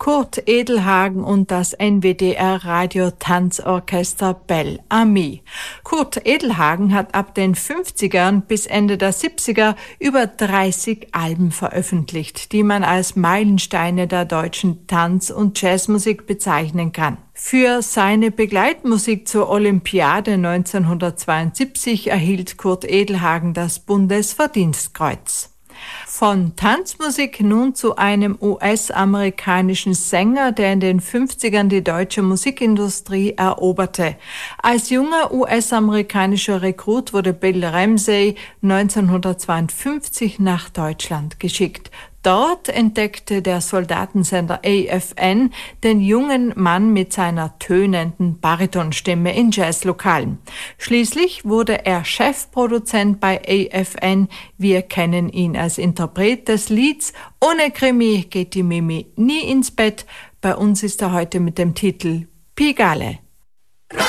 Kurt Edelhagen und das NWDR Radio Tanzorchester Bel Ami. Kurt Edelhagen hat ab den 50ern bis Ende der 70er über 30 Alben veröffentlicht, die man als Meilensteine der deutschen Tanz- und Jazzmusik bezeichnen kann. Für seine Begleitmusik zur Olympiade 1972 erhielt Kurt Edelhagen das Bundesverdienstkreuz. Von Tanzmusik nun zu einem US-amerikanischen Sänger, der in den 50ern die deutsche Musikindustrie eroberte. Als junger US-amerikanischer Rekrut wurde Bill Ramsey 1952 nach Deutschland geschickt. Dort entdeckte der Soldatensender AFN den jungen Mann mit seiner tönenden Baritonstimme in Jazzlokalen. Schließlich wurde er Chefproduzent bei AFN. Wir kennen ihn als Interpret des Lieds "Ohne Krimi geht die Mimi nie ins Bett". Bei uns ist er heute mit dem Titel Pigalle.